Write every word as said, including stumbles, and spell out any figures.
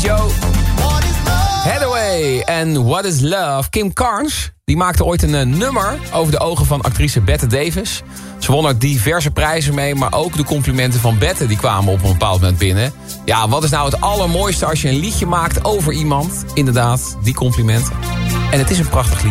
Joe. Hathaway en What is Love. Kim Carnes die maakte ooit een uh, nummer over de ogen van actrice Bette Davis. Ze won er diverse prijzen mee, maar ook de complimenten van Bette die kwamen op een bepaald moment binnen. Ja, wat is nou het allermooiste als je een liedje maakt over iemand? Inderdaad, die complimenten. En het is een prachtig liedje.